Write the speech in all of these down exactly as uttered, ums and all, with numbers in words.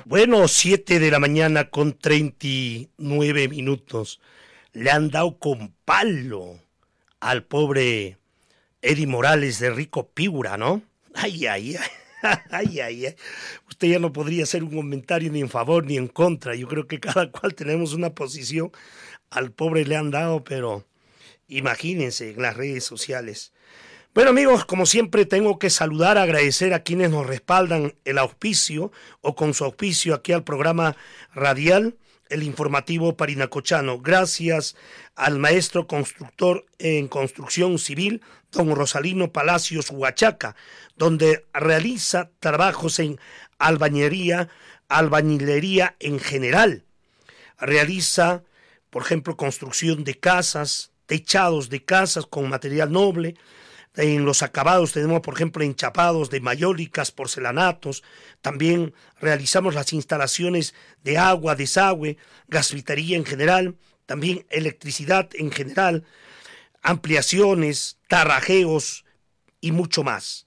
Bueno, siete de la mañana con treinta y nueve minutos. Le han dado con palo al pobre Eddie Morales de Rico Piura, ¿no? Ay, ay, ay, ay, ay, ay. Usted ya no podría hacer un comentario ni en favor ni en contra. Yo creo que cada cual tenemos una posición. Al pobre le han dado, pero imagínense en las redes sociales. Bueno, amigos, como siempre tengo que saludar, agradecer a quienes nos respaldan el auspicio o con su auspicio aquí al programa radial, el informativo parinacochano. Gracias al maestro constructor en construcción civil, don Rosalino Palacios Huachaca, donde realiza trabajos en albañería, albañilería en general. Realiza, por ejemplo, construcción de casas, techados de casas con material noble. En los acabados tenemos, por ejemplo, enchapados de mayólicas, porcelanatos. También realizamos las instalaciones de agua, desagüe, gasfitería en general, también electricidad en general, ampliaciones, tarrajeos y mucho más.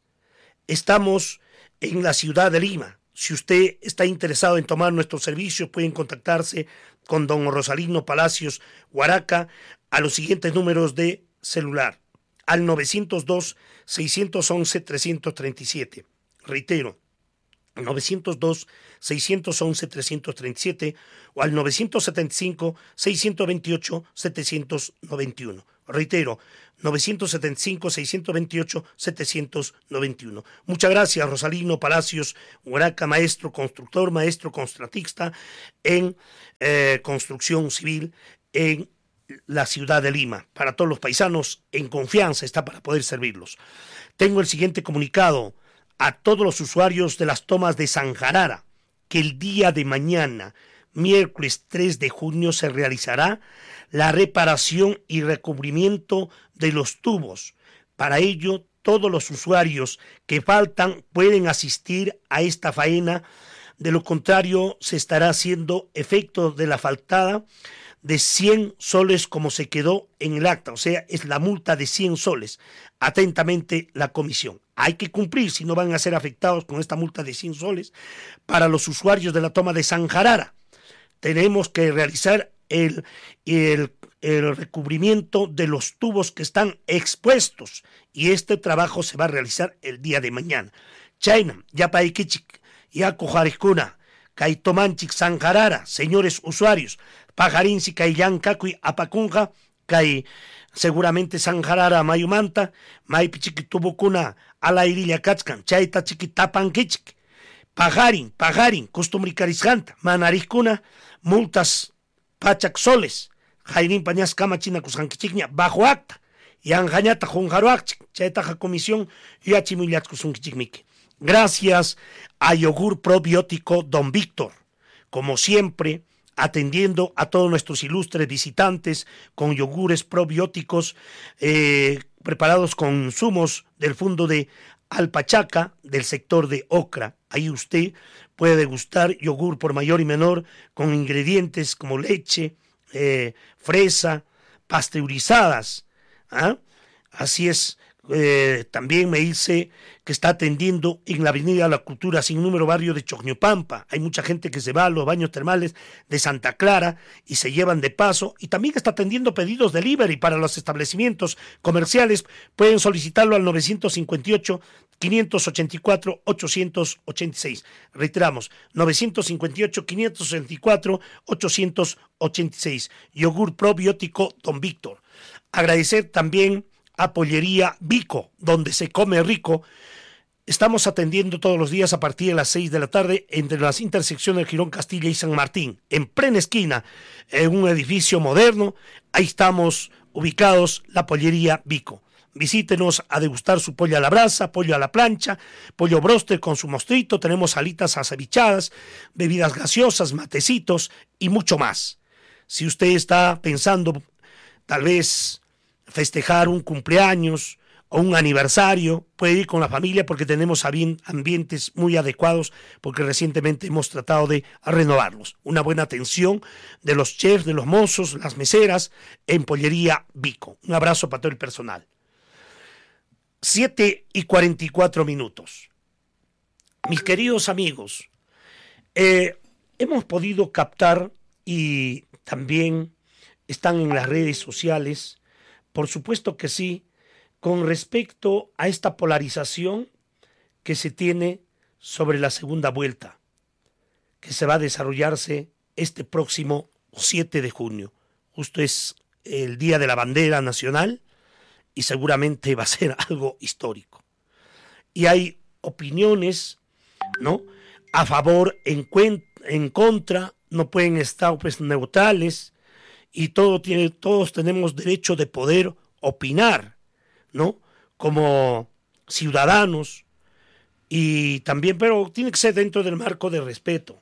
Estamos en la ciudad de Lima. Si usted está interesado en tomar nuestros servicios, pueden contactarse con don Rosalino Palacios Huaraca a los siguientes números de celular. Al novecientos dos, seiscientos once, trescientos treinta y siete. Reitero, novecientos dos, seiscientos once, trescientos treinta y siete o al novecientos setenta y cinco, seiscientos veintiocho, setecientos noventa y uno. Reitero, novecientos setenta y cinco, seiscientos veintiocho, setecientos noventa y uno. Muchas gracias, Rosalino Palacios Huaraca, maestro constructor, maestro contratista en eh, construcción civil en la ciudad de Lima. Para todos los paisanos, en confianza está para poder servirlos. Tengo el siguiente comunicado a todos los usuarios de las tomas de Sanjarara, que el día de mañana, miércoles tres de junio, se realizará la reparación y recubrimiento de los tubos. Para ello, todos los usuarios que faltan pueden asistir a esta faena. De lo contrario, se estará haciendo efecto de la faltada de cien soles como se quedó en el acta, o sea, es la multa de cien soles. Atentamente la comisión. Hay que cumplir, si no van a ser afectados con esta multa de cien soles. Para los usuarios de la toma de Sanjarara, tenemos que realizar el, el, el recubrimiento de los tubos que están expuestos y este trabajo se va a realizar el día de mañana. China, Yapaikichik, Yakujarikuna, Kaitomanchik Sanjarara, señores usuarios, Pajarinsi kay llankakuy apakunqa kay seguramente Sanjarara mayumanta maypi chiki tubukuna alayrilla kachkan chayta chiki tapankichik pajarin pajarin costumbrikarisqanta manarikkuna multas pachak soles jayrin pañas kamachinakusqankichikña bajo acta yanqañata junjaruaqchik chaytaqa comisión yachimillachkusunkichikmiki. Gracias a Yogur Probiótico Don Víctor, como siempre atendiendo a todos nuestros ilustres visitantes con yogures probióticos eh, preparados con insumos del fondo de Alpachaca del sector de Ocra. Ahí usted puede degustar yogur por mayor y menor con ingredientes como leche, eh, fresa, pasteurizadas. ¿Ah? Así es. Eh, también me dice que está atendiendo en la avenida La Cultura sin número, barrio de Chocñopampa. Hay mucha gente que se va a los baños termales de Santa Clara y se llevan de paso, y también está atendiendo pedidos delivery para los establecimientos comerciales. Pueden solicitarlo al novecientos cincuenta y ocho, quinientos ochenta y cuatro, ochocientos ochenta y seis. Reiteramos, novecientos cincuenta y ocho, quinientos ochenta y cuatro, ochocientos ochenta y seis. Yogur probiótico Don Víctor. Agradecer también a Pollería Vico, donde se come rico. Estamos atendiendo todos los días a partir de las seis de la tarde entre las intersecciones de Girón Castilla y San Martín, en plena esquina, en un edificio moderno. Ahí estamos ubicados, la Pollería Vico. Visítenos a degustar su pollo a la brasa, pollo a la plancha, pollo broster con su mostrito. Tenemos alitas acevichadas, bebidas gaseosas, matecitos y mucho más. Si usted está pensando tal vez festejar un cumpleaños o un aniversario, puede ir con la familia porque tenemos ambientes muy adecuados, porque recientemente hemos tratado de renovarlos. Una buena atención de los chefs, de los mozos, las meseras en Pollería Vico. Un abrazo para todo el personal. siete y cuarenta y cuatro minutos. Mis queridos amigos, eh, hemos podido captar y también están en las redes sociales, por supuesto que sí, con respecto a esta polarización que se tiene sobre la segunda vuelta, que se va a desarrollarse este próximo siete de junio. Justo es el Día de la Bandera Nacional y seguramente va a ser algo histórico. Y hay opiniones, ¿no?, a favor, en, cuen- en contra, no pueden estar pues neutrales, y todo tiene, todos tenemos derecho de poder opinar, ¿no?, como ciudadanos, y también, pero tiene que ser dentro del marco de respeto.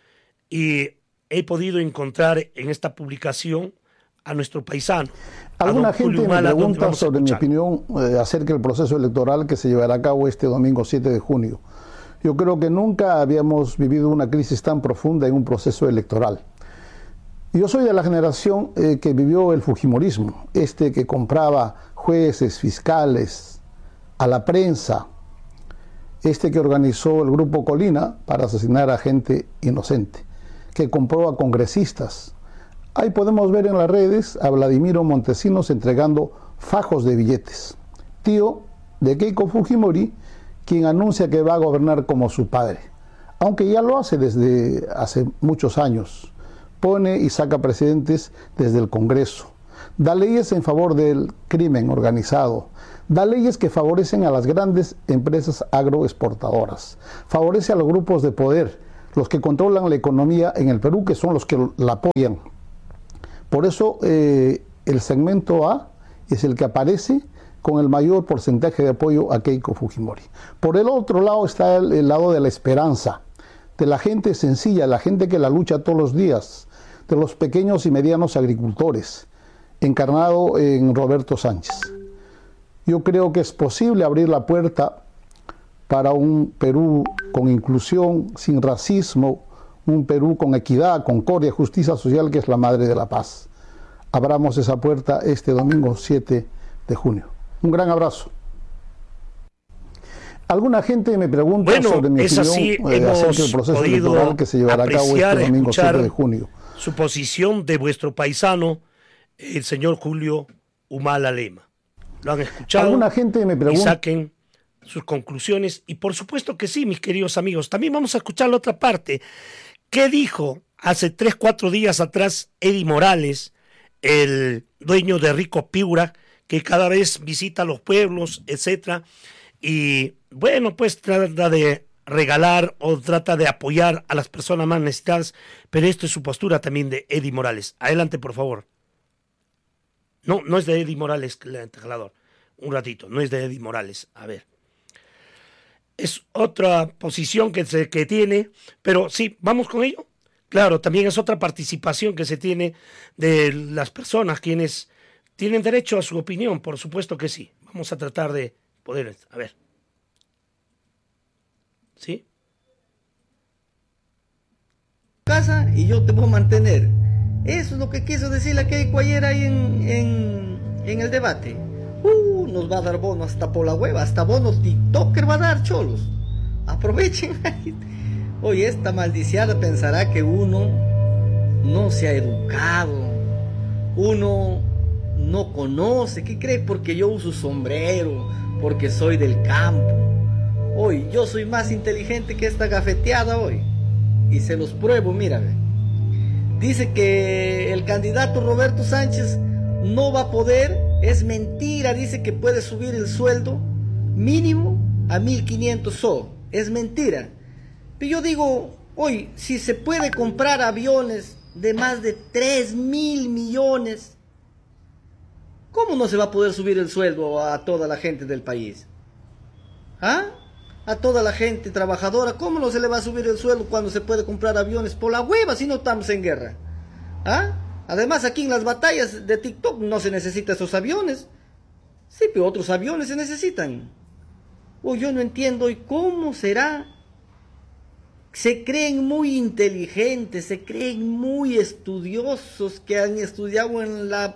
Y he podido encontrar en esta publicación a nuestro paisano. Alguna gente me pregunta sobre mi opinión eh, acerca del proceso electoral que se llevará a cabo este domingo siete de junio. Yo creo que nunca habíamos vivido una crisis tan profunda en un proceso electoral. Yo soy de la generación eh, que vivió el fujimorismo, este que compraba jueces, fiscales, a la prensa, este que organizó el Grupo Colina para asesinar a gente inocente, que compró a congresistas. Ahí podemos ver en las redes a Vladimiro Montesinos entregando fajos de billetes, tío de Keiko Fujimori, quien anuncia que va a gobernar como su padre, aunque ya lo hace desde hace muchos años. Pone y saca presidentes desde el Congreso, da leyes en favor del crimen organizado, da leyes que favorecen a las grandes empresas agroexportadoras, favorece a los grupos de poder, los que controlan la economía en el Perú, que son los que la apoyan. Por eso eh, el segmento A es el que aparece con el mayor porcentaje de apoyo a Keiko Fujimori. Por el otro lado está el, el lado de la esperanza, de la gente sencilla, la gente que la lucha todos los días, de los pequeños y medianos agricultores, encarnado en Roberto Sánchez. Yo creo que es posible abrir la puerta para un Perú con inclusión, sin racismo, un Perú con equidad, concordia, justicia social, que es la madre de la paz. Abramos esa puerta este domingo siete de junio. Un gran abrazo. Alguna gente me pregunta bueno, sobre mi opinión así, eh, acerca del proceso electoral que se llevará a cabo este domingo siete de junio. Su posición de vuestro paisano, el señor Julio Humala Lema. Lo han escuchado. Alguna gente me pregunta. Y saquen sus conclusiones. Y por supuesto que sí, mis queridos amigos. También vamos a escuchar la otra parte. ¿Qué dijo hace tres, cuatro días atrás Eddie Morales, el dueño de Rico Piura, que cada vez visita los pueblos, etcétera? Y bueno, pues trata de regalar o trata de apoyar a las personas más necesitadas, pero esto es su postura también de Eddie Morales. Adelante, por favor. No, no es de Eddie Morales, el teclador. Un ratito, no es de Eddie Morales. A ver. Es otra posición que, se, que tiene, pero sí, vamos con ello. Claro, también es otra participación que se tiene de las personas, quienes tienen derecho a su opinión, por supuesto que sí. Vamos a tratar de poder, a ver. ¿Sí? Casa y yo te voy a mantener. Eso es lo que quiso decir la Keiko ayer ahí en, en, en el debate. Uh, nos va a dar bonos hasta por la hueva, hasta bonos TikToker va a dar, cholos. Aprovechen. Oye, esta maldiciada pensará que uno no se ha educado, uno no conoce. ¿Qué cree? Porque yo uso sombrero, porque soy del campo. Hoy yo soy más inteligente que esta gafeteada hoy. Y se los pruebo, mírame. Dice que el candidato Roberto Sánchez no va a poder. Es mentira, dice que puede subir el sueldo mínimo a mil quinientos so. Es mentira. Pero yo digo, hoy, si se puede comprar aviones de más de tres mil millones, ¿cómo no se va a poder subir el sueldo a toda la gente del país? ¿Ah? A toda la gente trabajadora, ¿cómo no se le va a subir el sueldo cuando se puede comprar aviones por la hueva si no estamos en guerra? ¿Ah? Además, aquí en las batallas de TikTok no se necesitan esos aviones. Sí, pero otros aviones se necesitan. O yo no entiendo, ¿y cómo será? Se creen muy inteligentes, se creen muy estudiosos, que han estudiado en la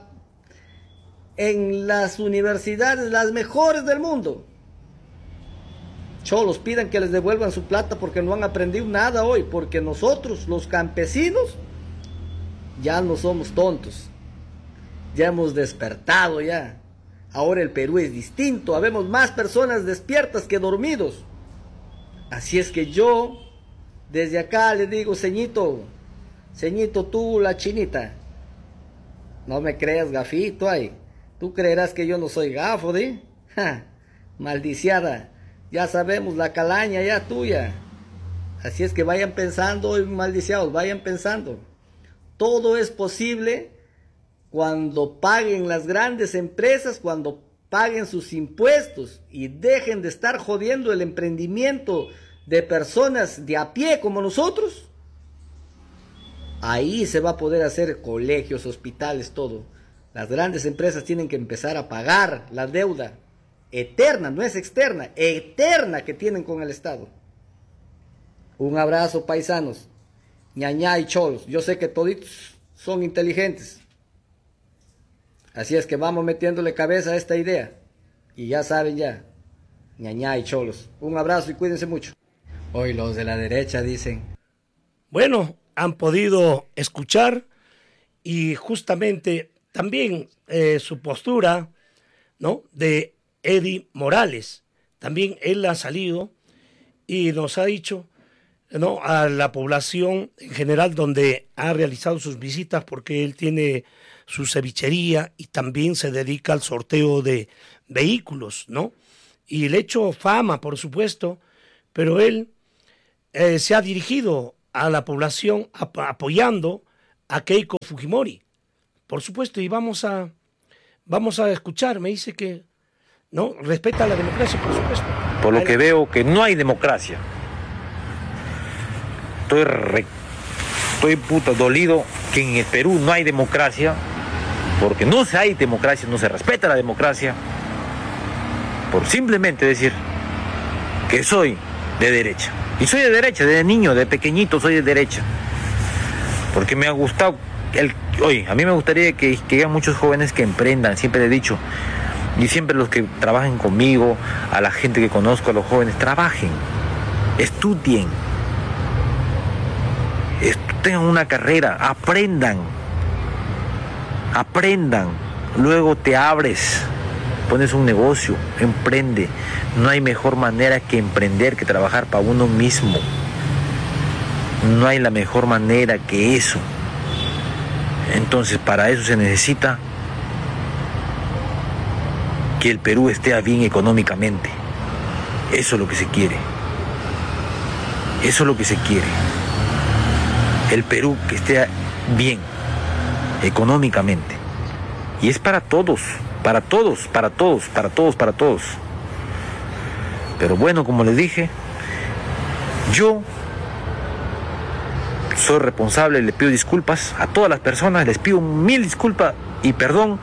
en las universidades las mejores del mundo. cholos, pidan que les devuelvan su plata porque no han aprendido nada hoy, porque nosotros, los campesinos, ya no somos tontos, ya hemos despertado ya. Ahora el Perú es distinto, habemos más personas despiertas que dormidos. Así es que yo, desde acá le digo, ceñito, ceñito tú, la chinita, no me creas gafito ahí, tú creerás que yo no soy gafo, ¿de? Ja, maldiciada, ya sabemos la calaña ya tuya. Así es que vayan pensando, maldiciados, vayan pensando. Todo es posible cuando paguen las grandes empresas, cuando paguen sus impuestos y dejen de estar jodiendo el emprendimiento de personas de a pie como nosotros. Ahí se va a poder hacer colegios, hospitales, todo. Las grandes empresas tienen que empezar a pagar la deuda eterna, no es externa, eterna que tienen con el Estado. Un abrazo, paisanos, ñañá y cholos. Yo sé que toditos son inteligentes. Así es que vamos metiéndole cabeza a esta idea. Y ya saben ya, ñañá y cholos. Un abrazo y cuídense mucho. Hoy los de la derecha dicen. Bueno, han podido escuchar y justamente también eh, su postura, ¿no?, de Eddie Morales. También él ha salido y nos ha dicho, ¿no?, a la población en general donde ha realizado sus visitas, porque él tiene su cevichería y también se dedica al sorteo de vehículos, ¿no? Y le ha hecho fama, por supuesto, pero él eh, se ha dirigido a la población ap- apoyando a Keiko Fujimori, por supuesto, y vamos a vamos a escuchar. Me dice que no respeta la democracia, por supuesto. Por lo que veo que no hay democracia. Estoy re... estoy puta dolido que en el Perú no hay democracia, porque no se hay democracia, no se respeta la democracia, por simplemente decir que soy de derecha. Y soy de derecha, desde niño, de pequeñito soy de derecha. Porque me ha gustado, el, oye, a mí me gustaría que, que haya muchos jóvenes que emprendan, siempre le he dicho, y siempre los que trabajen conmigo, a la gente que conozco, a los jóvenes, trabajen, estudien, tengan una carrera, aprendan, aprendan, luego te abres, pones un negocio, emprende. No hay mejor manera que emprender que trabajar para uno mismo. No hay la mejor manera que eso. Entonces, para eso se necesita que el Perú esté bien económicamente. Eso es lo que se quiere. Eso es lo que se quiere. El Perú que esté bien económicamente. Y es para todos, para todos, para todos, para todos, para todos. Pero bueno, como les dije, yo soy responsable, le pido disculpas a todas las personas, les pido mil disculpas y perdón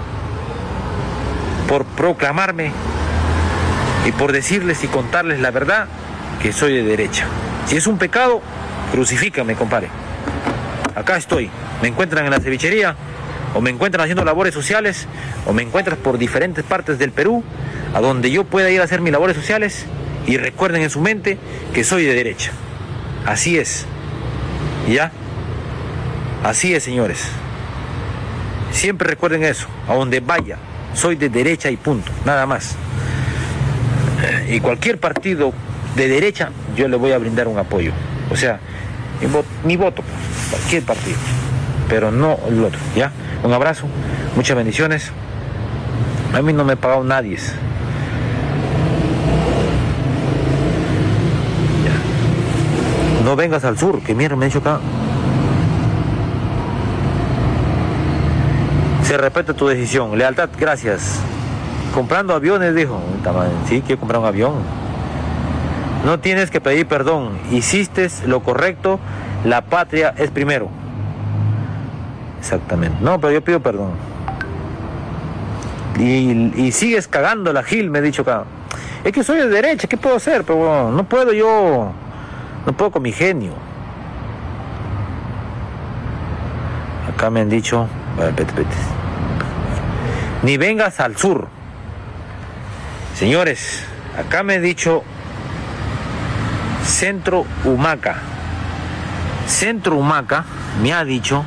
por proclamarme y por decirles y contarles la verdad que soy de derecha. Si es un pecado, crucifícame, compadre. Acá estoy, me encuentran en la cevichería, o me encuentran haciendo labores sociales, o me encuentran por diferentes partes del Perú, a donde yo pueda ir a hacer mis labores sociales, y recuerden en su mente que soy de derecha. Así es. ¿Ya? Así es, señores. Siempre recuerden eso, a donde vaya, soy de derecha y punto, nada más. Y cualquier partido de derecha, yo le voy a brindar un apoyo. O sea, mi voto, mi voto cualquier partido, pero no el otro, ¿ya? Un abrazo, muchas bendiciones. A mí no me ha pagado nadie. Ya. No vengas al sur, que mierda me ha dicho acá. Se respeta tu decisión. Lealtad, gracias. Comprando aviones, dijo. Sí, quiero comprar un avión. No tienes que pedir perdón. Hiciste lo correcto. La patria es primero. Exactamente. No, pero yo pido perdón. Y, y sigues cagando la Gil, me he dicho acá. Es que soy de derecha, ¿qué puedo hacer? Pero bueno, no puedo yo. No puedo con mi genio. Acá me han dicho. Vale, pete, pete. Ni vengas al sur. Señores, acá me han dicho Centro Humaca. Centro Humaca me ha dicho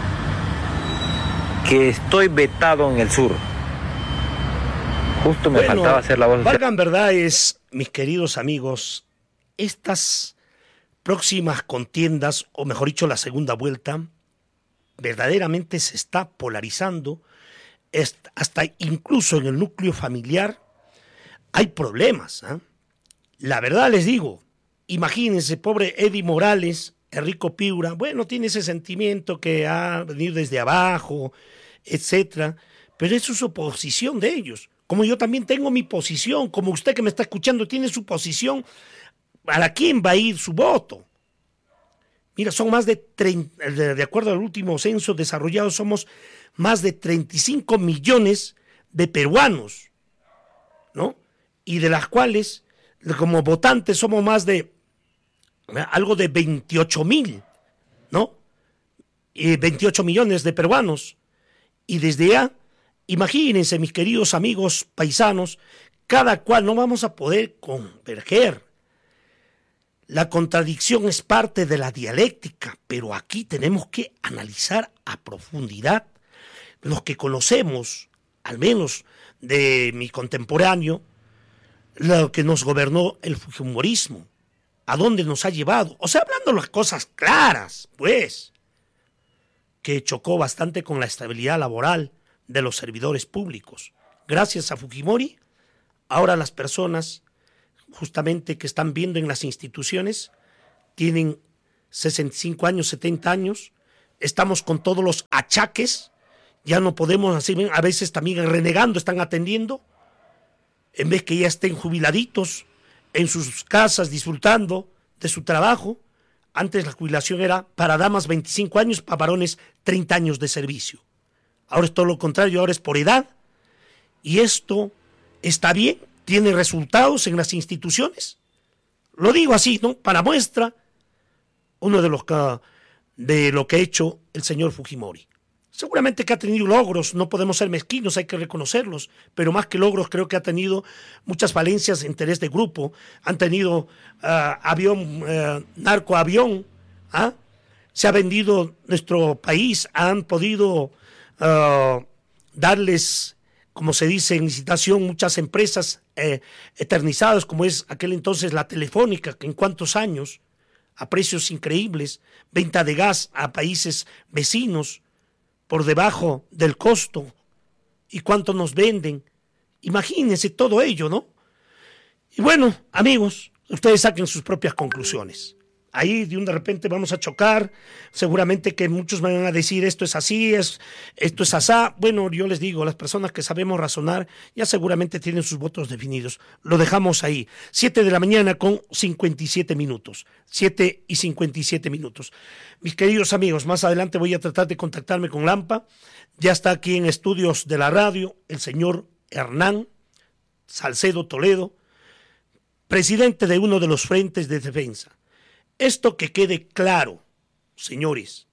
que estoy vetado en el sur. Justo me bueno, faltaba hacer la voz. Valgan verdades, mis queridos amigos, estas próximas contiendas, o mejor dicho, la segunda vuelta, verdaderamente se está polarizando, hasta incluso en el núcleo familiar hay problemas, ¿eh? La verdad les digo, imagínense, pobre Eddie Morales, Enrico Piura, bueno, tiene ese sentimiento que ha venido desde abajo, etcétera, pero eso es su posición de ellos. Como yo también tengo mi posición, como usted que me está escuchando tiene su posición, ¿para quién va a ir su voto? Mira, son más de treinta, de acuerdo al último censo desarrollado, somos más de treinta y cinco millones de peruanos, ¿no? Y de las cuales, como votantes, somos más de algo de veintiocho mil, ¿no? Y veintiocho millones de peruanos. Y desde ya, imagínense, mis queridos amigos paisanos, cada cual no vamos a poder converger. La contradicción es parte de la dialéctica, pero aquí tenemos que analizar a profundidad. Los que conocemos, al menos de mi contemporáneo, lo que nos gobernó el fujimorismo, a dónde nos ha llevado, o sea, hablando las cosas claras, pues, que chocó bastante con la estabilidad laboral de los servidores públicos. Gracias a Fujimori, ahora las personas justamente que están viendo en las instituciones tienen sesenta y cinco años, setenta años, estamos con todos los achaques, ya no podemos así, a veces también renegando están atendiendo, en vez que ya estén jubiladitos en sus casas disfrutando de su trabajo. Antes la jubilación era para damas veinticinco años, para varones treinta años de servicio. Ahora es todo lo contrario, ahora es por edad. Y esto está bien, tiene resultados en las instituciones. Lo digo así, ¿no? Para muestra, uno de los que, de lo que ha hecho el señor Fujimori. Seguramente que ha tenido logros, no podemos ser mezquinos, hay que reconocerlos, pero más que logros creo que ha tenido muchas falencias de interés de grupo, han tenido uh, avión, uh, narcoavión, ¿ah? Se ha vendido nuestro país, han podido uh, darles, como se dice en licitación, muchas empresas eh, eternizadas, como es aquel entonces la Telefónica, que en cuántos años, a precios increíbles, venta de gas a países vecinos, por debajo del costo, y cuánto nos venden. Imagínense todo ello, ¿no? Y bueno, amigos, ustedes saquen sus propias conclusiones. Ahí de un de repente vamos a chocar, seguramente que muchos van a decir esto es así, es, esto es asá. Bueno, yo les digo, las personas que sabemos razonar ya seguramente tienen sus votos definidos. Lo dejamos ahí. Siete de la mañana con cincuenta y siete minutos. Siete y cincuenta y siete minutos. Mis queridos amigos, más adelante voy a tratar de contactarme con Lampa. Ya está aquí en estudios de la radio el señor Hernán Salcedo Toledo, presidente de uno de los frentes de defensa. Esto que quede claro, señores,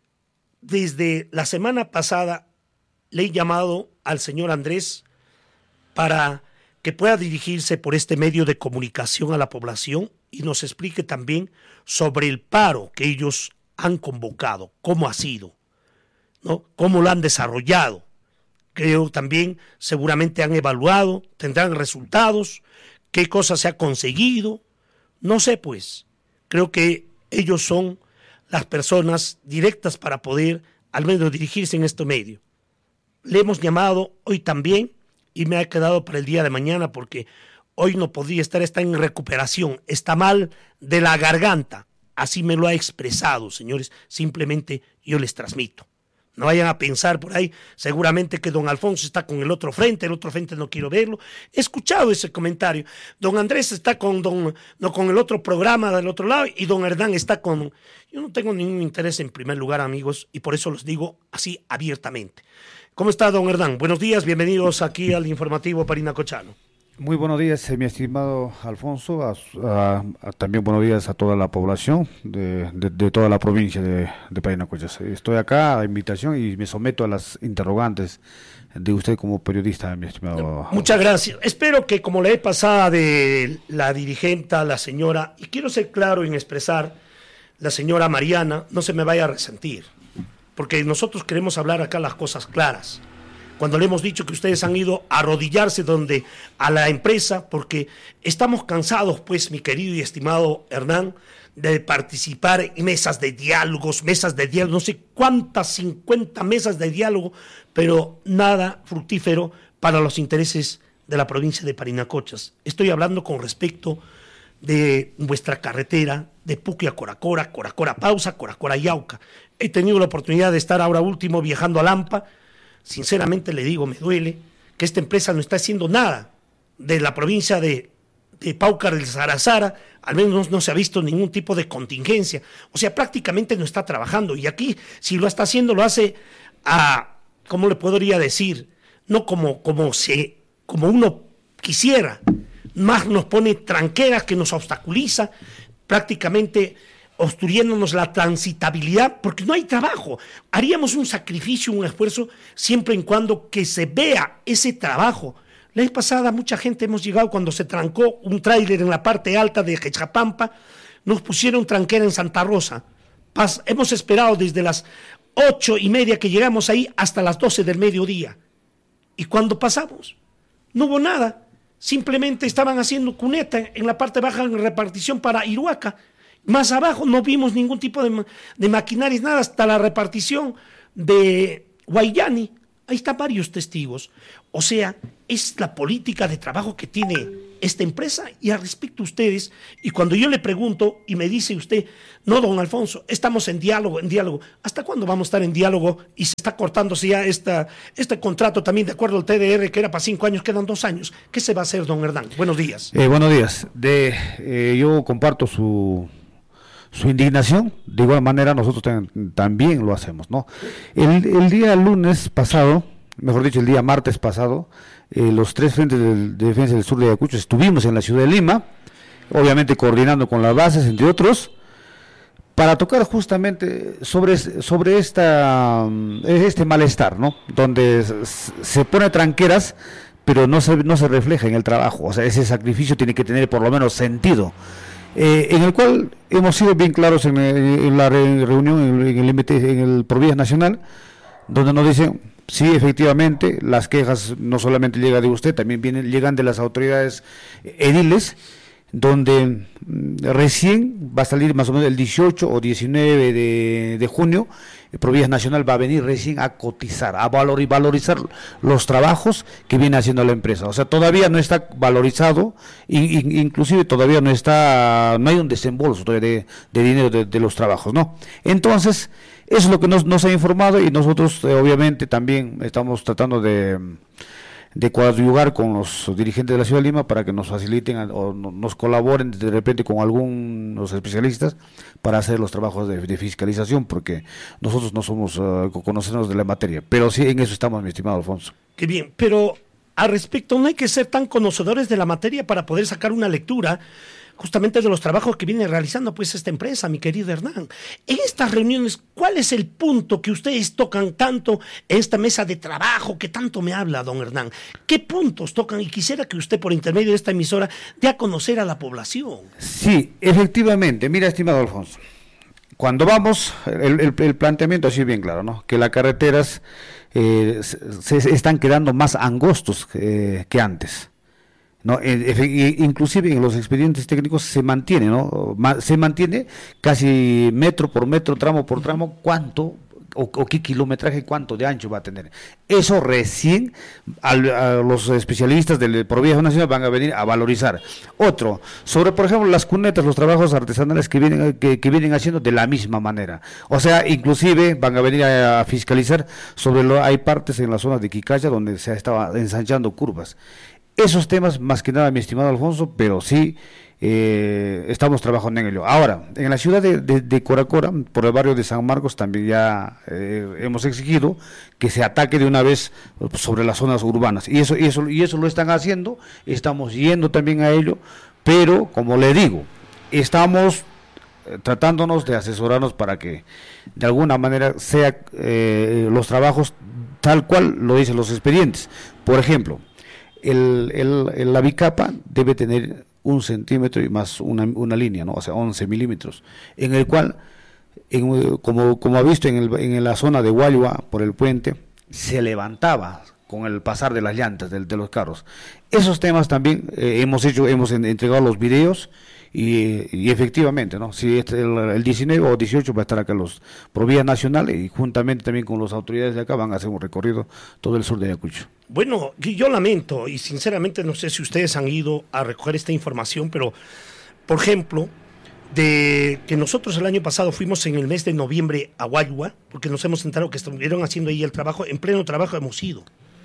desde la semana pasada le he llamado al señor Andrés para que pueda dirigirse por este medio de comunicación a la población y nos explique también sobre el paro que ellos han convocado, cómo ha sido, ¿no? Cómo lo han desarrollado. Creo también seguramente han evaluado, tendrán resultados, qué cosas se ha conseguido, no sé pues. Creo que ellos son las personas directas para poder al menos dirigirse en este medio. Le hemos llamado hoy también y me ha quedado para el día de mañana porque hoy no podía estar, está en recuperación, está mal de la garganta. Así me lo ha expresado, señores, simplemente yo les transmito. No vayan a pensar por ahí, seguramente que don Alfonso está con el otro frente, el otro frente no quiero verlo. He escuchado ese comentario. Don Andrés está con, don, no, con el otro programa del otro lado y don Hernán está con... Yo no tengo ningún interés en primer lugar, amigos, y por eso los digo así abiertamente. ¿Cómo está don Hernán? Buenos días, bienvenidos aquí al informativo Parinacochano. Muy buenos días, mi estimado Alfonso, a, a, a, también buenos días a toda la población de, de, de toda la provincia de, de Parinacuyas. Estoy acá a invitación y me someto a las interrogantes de usted como periodista, mi estimado. Muchas gracias. Espero que, como la vez pasada de la dirigente, la señora, y quiero ser claro en expresar, la señora Mariana, no se me vaya a resentir, porque nosotros queremos hablar acá las cosas claras. Cuando le hemos dicho que ustedes han ido a arrodillarse donde a la empresa, porque estamos cansados, pues, mi querido y estimado Hernán, de participar en mesas de diálogos, mesas de diálogo, no sé cuántas, cincuenta mesas de diálogo, pero nada fructífero para los intereses de la provincia de Parinacuyas. Estoy hablando con respecto de vuestra carretera de Puqui a Coracora, Coracora Pausa, Coracora Yauca. He tenido la oportunidad de estar ahora último viajando a Lampa. Sinceramente le digo, me duele que esta empresa no está haciendo nada de la provincia de, de Paucar del Sarazara, al menos no se ha visto ningún tipo de contingencia, o sea, prácticamente no está trabajando, y aquí, si lo está haciendo, lo hace a, ¿cómo le podría decir? No como, como, se, como uno quisiera, más nos pone tranqueras que nos obstaculiza, prácticamente obstruyéndonos la transitabilidad, porque no hay trabajo. Haríamos un sacrificio, un esfuerzo, siempre en cuando que se vea ese trabajo. La vez pasada mucha gente hemos llegado cuando se trancó un tráiler en la parte alta de Quechapampa, nos pusieron tranquera en Santa Rosa. Pas, hemos esperado desde las ocho y media que llegamos ahí hasta las doce del mediodía. Y cuando pasamos, no hubo nada. Simplemente estaban haciendo cuneta en la parte baja en repartición para Iruaca. Más abajo no vimos ningún tipo de, de maquinarias, nada, hasta la repartición de Guayani. Ahí están varios testigos. O sea, es la política de trabajo que tiene esta empresa. Y al respecto a ustedes, y cuando yo le pregunto y me dice usted, no, don Alfonso, estamos en diálogo, en diálogo. ¿Hasta cuándo vamos a estar en diálogo? Y se está cortándose ya esta, este contrato también, de acuerdo al T D R, que era para cinco años, quedan dos años. ¿Qué se va a hacer, don Hernán? Buenos días. Eh, buenos días. De, eh, yo comparto su... su indignación. De igual manera nosotros ten, también lo hacemos, ¿no? El, el día lunes pasado, mejor dicho, el día martes pasado, eh, los tres frentes de, de defensa del sur de Ayacucho estuvimos en la ciudad de Lima, obviamente coordinando con las bases, entre otros, para tocar justamente sobre, sobre esta, este malestar, ¿no? Donde se pone tranqueras, pero no se, no se refleja en el trabajo. O sea, ese sacrificio tiene que tener por lo menos sentido. Eh, en el cual hemos sido bien claros en, en la re, reunión en, en el M T, en el Provías Nacional, donde nos dicen, sí, efectivamente, las quejas no solamente llegan de usted, también vienen, llegan de las autoridades ediles, donde recién va a salir más o menos el dieciocho o diecinueve de, de junio, el Provías Nacional va a venir recién a cotizar, a valor, valorizar los trabajos que viene haciendo la empresa. O sea, todavía no está valorizado, in, inclusive todavía no está, no hay un desembolso de, de dinero de, de los trabajos, ¿no? Entonces, eso es lo que nos, nos ha informado, y nosotros eh, obviamente también estamos tratando de... de coadyuvar con los dirigentes de la ciudad de Lima para que nos faciliten o nos colaboren de repente con algunos especialistas para hacer los trabajos de, de fiscalización, porque nosotros no somos uh, conocedores de la materia, pero sí en eso estamos, mi estimado Alfonso. Qué bien, pero al respecto no hay que ser tan conocedores de la materia para poder sacar una lectura justamente de los trabajos que viene realizando pues esta empresa, mi querido Hernán. En estas reuniones, ¿cuál es el punto que ustedes tocan tanto en esta mesa de trabajo que tanto me habla, don Hernán? ¿Qué puntos tocan? Y quisiera que usted, por intermedio de esta emisora, dé a conocer a la población. Sí, efectivamente. Mira, estimado Alfonso, cuando vamos, el, el, el planteamiento ha sido bien claro, ¿no? Que las carreteras eh, se, se están quedando más angostos que, que antes. No, eh, inclusive en los expedientes técnicos se mantiene, ¿no? Se mantiene casi metro por metro, tramo por tramo, cuánto o, o qué kilometraje, cuánto de ancho va a tener. Eso recién al, a los especialistas del Provías Nacional van a venir a valorizar. Otro, sobre por ejemplo las cunetas, los trabajos artesanales que vienen que, que vienen haciendo de la misma manera. O sea, inclusive van a venir a, a fiscalizar sobre lo, hay partes en la zona de Quicaya donde se estaba ensanchando curvas. Esos temas, más que nada, mi estimado Alfonso, pero sí, eh, estamos trabajando en ello. Ahora, en la ciudad de, de, de Coracora, por el barrio de San Marcos, también ya eh, hemos exigido que se ataque de una vez sobre las zonas urbanas, y eso, y eso, y eso lo están haciendo, estamos yendo también a ello, pero como le digo, estamos tratándonos de asesorarnos para que de alguna manera sea eh, los trabajos tal cual lo dicen los expedientes. Por ejemplo, el, el, el, la bicapa debe tener un centímetro y más una, una línea, ¿no? O sea, once milímetros, en el cual, en, como, como ha visto en, el, en la zona de Guayua, por el puente, se levantaba con el pasar de las llantas de, de los carros. Esos temas también eh, hemos hecho, hemos en, entregado los videos. Y, y efectivamente, ¿no? Si este, el, el diecinueve o dieciocho va a estar acá los Provías Nacionales, y juntamente también con las autoridades de acá van a hacer un recorrido todo el sur de Ayacucho. Bueno, yo lamento, y sinceramente no sé si ustedes han ido a recoger esta información, pero, por ejemplo, de que nosotros el año pasado fuimos en el mes de noviembre a Guayua, porque nos hemos enterado que estuvieron haciendo ahí el trabajo, en pleno trabajo hemos ido.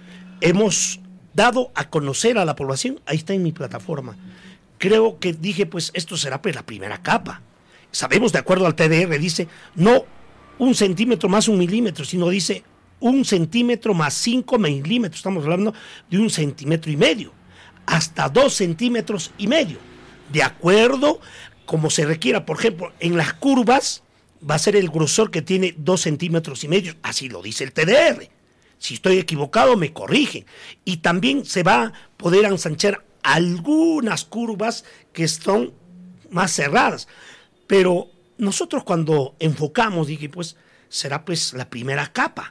Hemos dado a conocer a la población, ahí está en mi plataforma. Creo que dije, pues esto será pues la primera capa. Sabemos, de acuerdo al T D R, dice no un centímetro más un milímetro, sino dice un centímetro más cinco milímetros. Estamos hablando de un centímetro y medio, hasta dos centímetros y medio. De acuerdo como se requiera, por ejemplo, en las curvas va a ser el grosor que tiene dos centímetros y medio, así lo dice el T D R. Si estoy equivocado, me corrigen. Y también se va a poder ensanchar algunas curvas que son más cerradas, pero nosotros cuando enfocamos dije, pues será pues la primera capa,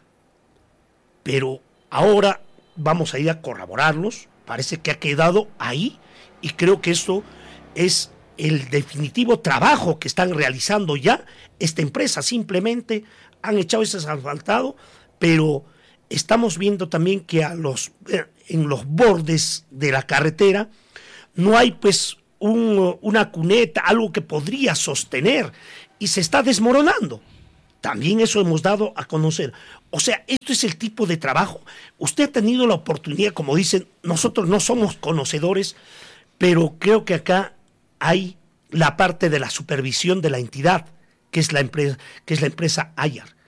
pero ahora vamos a ir a corroborarlos, parece que ha quedado ahí, y creo que esto es el definitivo trabajo que están realizando ya esta empresa. Simplemente han echado ese asfaltado, pero estamos viendo también que a los, en los bordes de la carretera no hay pues un, una cuneta, algo que podría sostener, y se está desmoronando. También eso hemos dado a conocer. O sea, esto es el tipo de trabajo. Usted ha tenido la oportunidad, como dicen, nosotros no somos conocedores, pero creo que acá hay la parte de la supervisión de la entidad, que es la empresa, que es la empresa Ayar.